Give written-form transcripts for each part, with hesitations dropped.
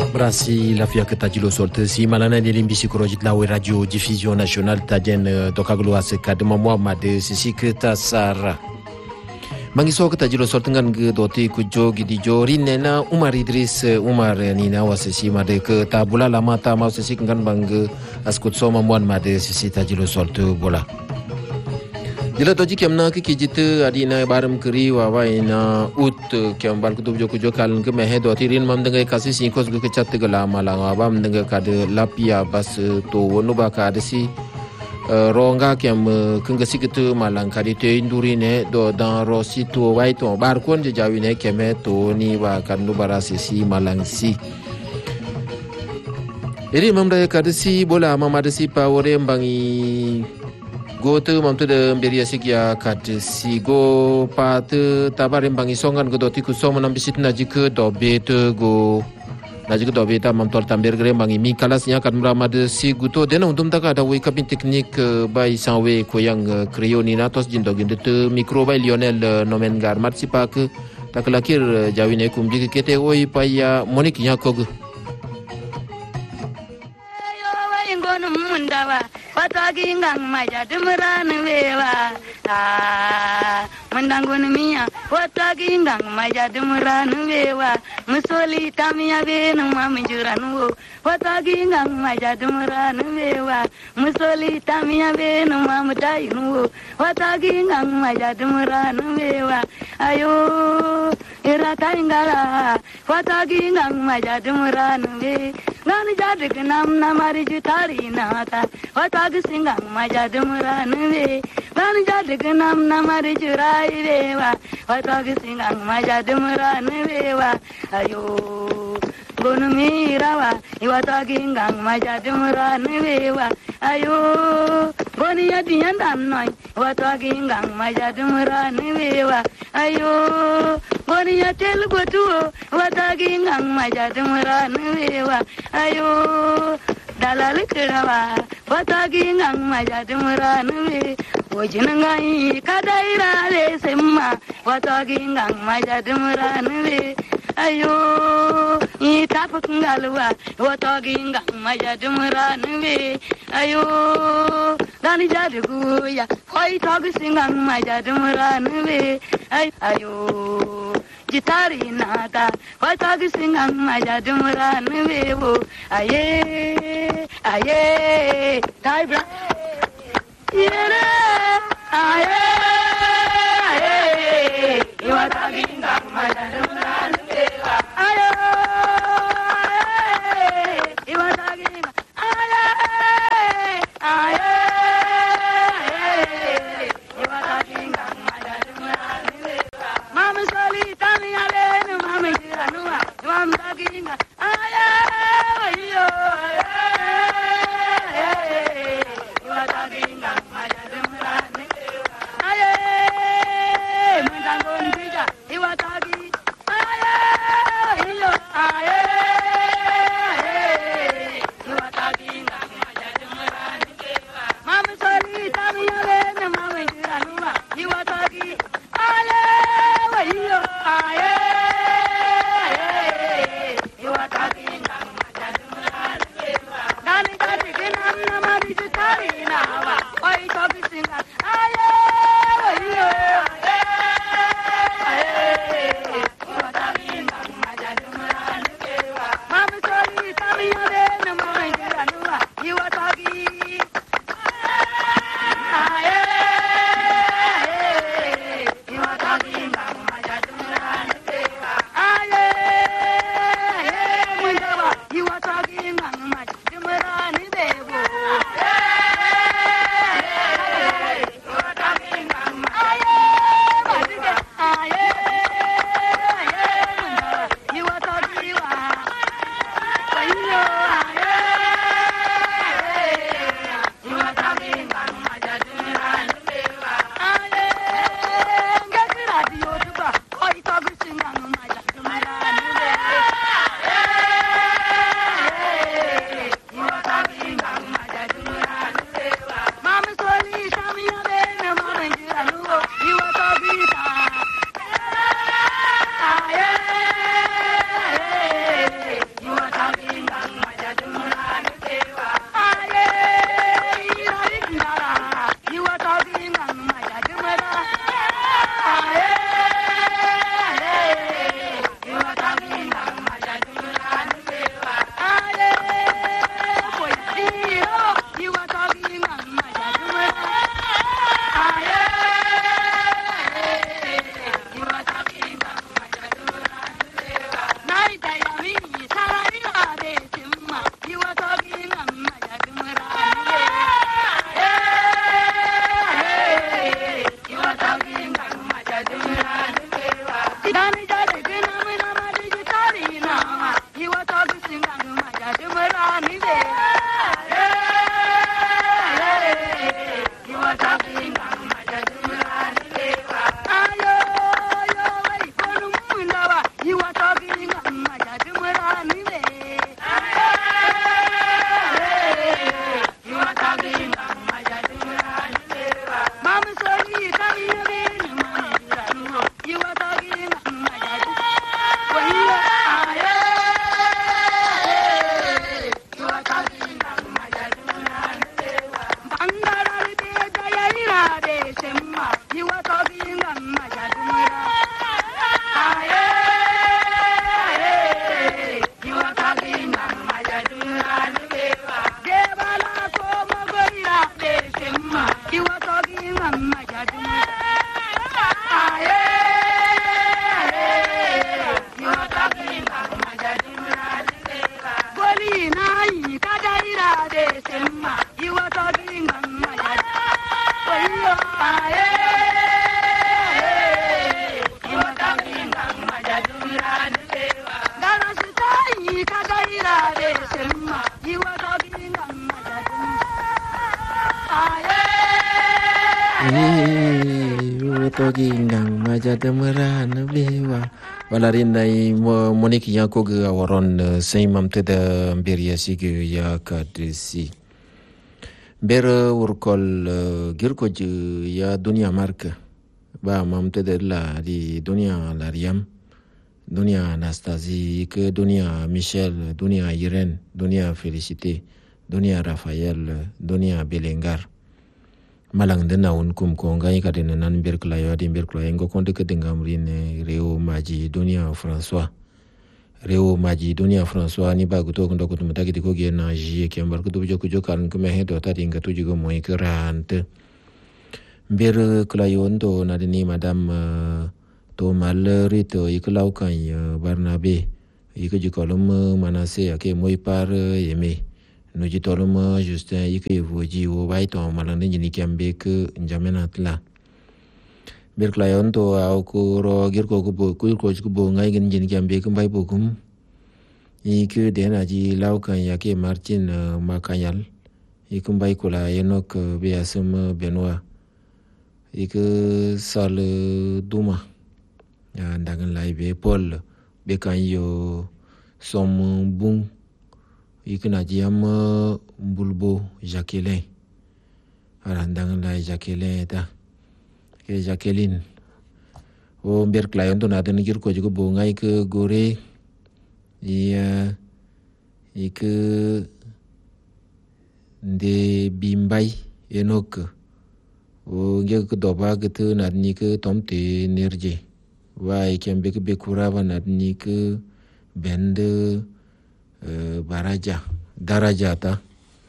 Brasi la fia tajilo solte si malana de limbi sikorojit la radio diffusion nationale tajen dokaglo asekad Muhammad sisi kita sara mangiso tajilo solte ngan ge doti kujo gidijo rinena Umar Idris Umar nina wasisi made ke tabula lama ta mau sisi ngan bang askut soma muan made sisi tajilo solte bola Jila toji kiamna ke kijit adina baram keri wawa ina ut kiam bal kutub joko jokal ke mehe do tirin mam dengai kasih singkos ke chat ke lama lang abam dengai kade lapia bas to wono ba kade si ronga kiam kengesi ketu malang kade te induri ne do dan rosi to wai to bar kon je jawi ne keme to ni wa kandu barasi si malang si Iri mam dai kade si bola mam ada si pawore mbangi Go tu mam tu de beria sikia kat si go pa tu tabarim bangi songan go doti ku som nam bisit na jike do be tu go na jike do be ta mam tor tamber gre bangi mi kalasnya kan mramad si guto dena untum tak ada we kapin teknik bai sanwe ko yang kreoni natos jindo ginde tu mikro bai Lionel nomen gar mat sipak tak lakir jawine kum jike kete oi pa ya monik nya kog Watagi ngang maja demeran wewa mendangun mia watagi ngang maja demeran wewa musoli tamia be numa menjuran wo watagi ngang maja demeran wewa musoli tamia be numa mudai wo watagi ngang maja demeran wewa ayo ira taingala watagi ngang maja demeran we ngani jadik nam namari jutari nata watagi singang maja demeran we ngani jadik nam namari jurai wewa watagi singang maja demeran wewa ayo gonu mirawa watagi ngang maja demeran wewa ayo goni yadiyan damnoi watagi ngang maja demeran wewa ayo goni yatel gotu watagi ngang maja demeran wewa ayo dalal kerawa watagi ngang maja demeran we wojinangai kadaira le semma watagi ngang maja demeran we ayo itapak ngalwa watagi ngang maja demeran we ayo dani jadugu ya koi tagi singang maja demeran we ayo Jitari nata, watagi singang maja demeran wewo, aye, taibra, yere, aye, watagi singang maja demeran wewa, aye, watagi singang, aye, watagi singang maja demeran wewa, mama sali. I'm talking. You are talking. watogi ngang majadamara na bewa wala rinai moniki yako ga waron sai mamte da mberiya sigi ya kadisi bere urkol girko ya dunia marka ba mamte da la di dunia lariam dunia Anastasie ke dunia Michel dunia Irene dunia Félicité dunia Raphaël dunia Belengar malang dena un kum ko ngai ka den nan berklayo di berklayo ngo konde ke dengam rine reo maji dunia François ni ba guto ndo ko tumata ki ko ge na ji ke mbar ko dujo ko jokan ko me hedo ta dinga tuji go moy krante berklayo ndo na ni madame to malrito iklau kan Barnabe ike jikolum manase ake moy par yeme no jitolum Justin ike voji wo baito malande ni kambe ke njamenatla berklayon to au ko ro girko ko bo ngai gen jin kambe ke bai bokum ike dena ji laukan yake Martin Makanyal ike bai kula Enoch Beasem Benoit ike sal duma ndagan lai be Paul be kan yo som bung ikna jiam bulbo Jacqueline arandangan lai Jacqueline ta ke Jacqueline o ber client na den gir ko jugo bo ngai ke gore ya ik de bimbai Enoch o nge ko doba ke na ni ke tomte nerje wai kembe ke bekurava na ni ke bende daraja ta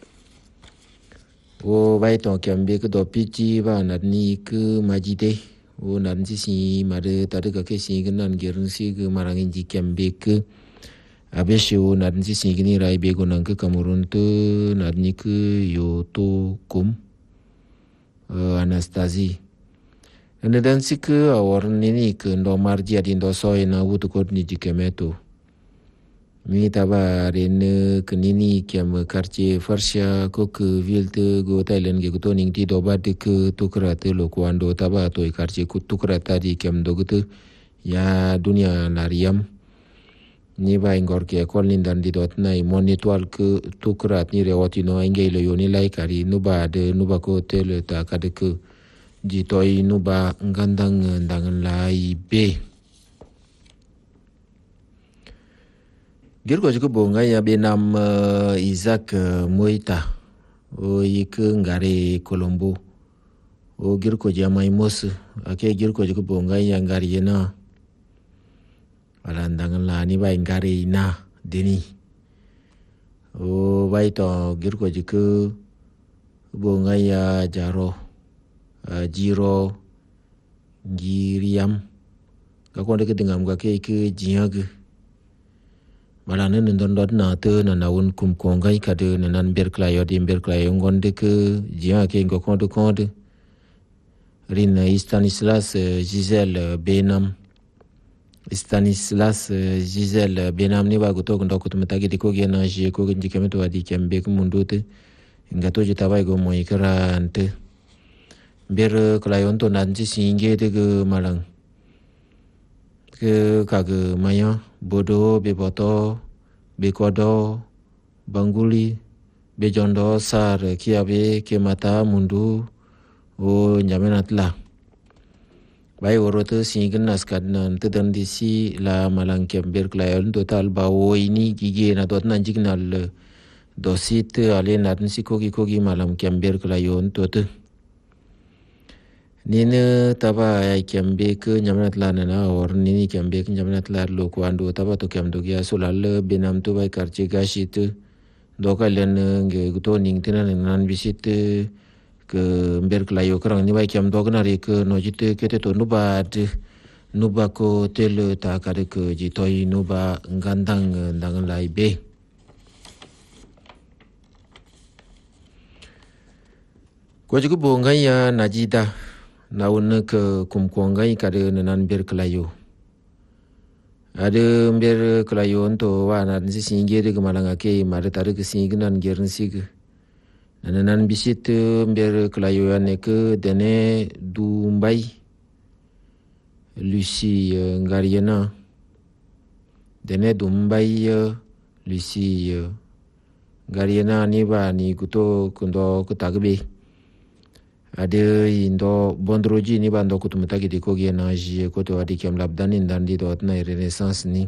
o vai to kembe ke do pichi va na ni ke majide o nan si mare ta de ke si ke nan gerun si ke marangin ji kembe ke abeshe o nan si ke ni rai be go nan ke Cameroon to na ni ke yo to kum Anastasie ane dan si ke awar nini ke ndo marji adi ndo soy na wutu kod ni jikemeto mi taba rene ke nini kiam quartier Farsha ko ke vilte go Thailand ge to ning ti do ba de ke tukra te lo kwando taba to quartier ku tukra ta di kiam do gutu ya dunia lariam ni ba ingor ke kol nin dan di dot na monitoal ke tukra ni rewati no engelo yoni lai kari nuba ko tel ta ka de ke jitoi nuba ngandang ndangan lai be girko juko bonga ya benam Isaac Moita o yike ngare Colombo o girko jamai mos ake girko juko bonga ya ngari yena wala ndangan la ni bai ngari na deni o bai to girko juko bonga ya Jiro Giriam kakonde ke dengam ga ke jiag malane ndon na te na un kum kongai kade nan berklayo ngonde ke jiag ke ngokonde rin Stanislas Giselle Benam ni ba goto ndo ko tumata ke ko gena je ko nji kemeto adi kembe ko mundote ngato je tabai go moy krante ber klayon to nanji singe de ke malang ke kage maya bodo beboto bekodo banguli bejondo sar kiabe ke mata mundu o nyamenatla bai oroto singen naskad nan tedan disi la malang ke ber klayon total bawo ini gige na dot nanjik nal dosit ale nan sikogi malam ke ber klayon tote nini taba ya kembe ke nyamanat la na or nini kembe ke nyamanat la lo ko ando taba to kem do ya solal benam to bai karche gashit do ka len nge to ning tinan nan visit ke ber klayo krang ni bai kem do na re ke no jite ke te to nuba ko tel ta ka de ke jitoi nuba ngandang ndang lai be ko jiku bonga ya najida na wona ke kumkongai kade nan ber klayo ade ber klayo onto wana nsi singe de malanga ke mare tare ke singe nan gerin sig nan bisit ber klayo ya ne ke dene du mbai Lucie Ngariena Dene Dumbai Lucie Ngariena ni ba ni kuto kundo kutagbe ade indo bondroji ni ba ndo kutumutagi di kogi na ji koto adi kem labdani ndandi do na renaissance ni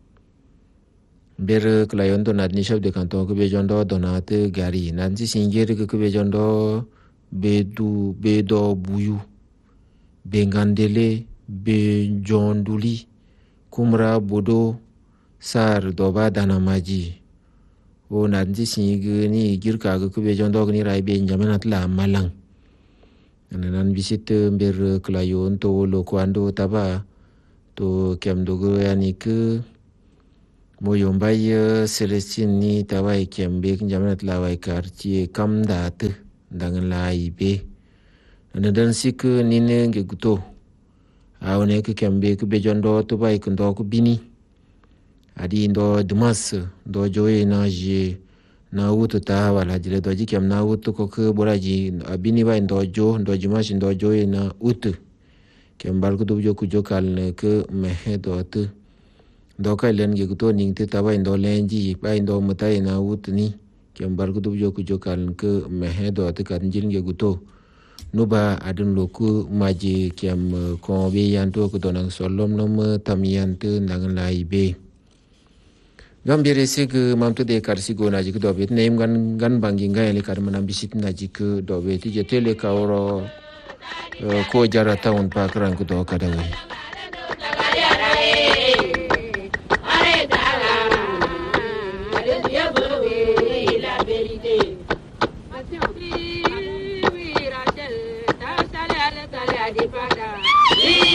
ber klayondo na ni chef de canton ko be jondo donate gari nanti singeri ko be jondo bedo buyu bengandele be jonduli kumra bodo sar doba danamaji o nanti singi ni girka ko be jondo ni rai be njamanat la malang nan visite ber klayon to lo kwando taba to kem dogo yani ke moyombai Celestine ni taba kem be njamanat la wai quartier kamdat dangan la ibe nan sik ni ne ngeguto awne ke kem be jondo to bai kundo ko bini adi ndo dmas do joye na je na wutu ta wala jile do jikem na wutu ko ke boraji abini ba ndo jo ndo jimashi ndo joye na utu kem bal ko do jo ku jokal ne ke mehe do tu ndo ka len ge to ning te ta ba ndo lenji ba ndo mutai na wutu ni kem bal ko do jo ku jokal ke mehe do tu kan jil ge guto nuba adun loku maji kem ko be yanto ko donang solom nom tamian te nang lai be gambire sik mamto de karsi go naji do bet nem gan bangi ngai le kar manam bisit naji ko do bet je tele ka oro ko jara taun pa kran ko do kada we Di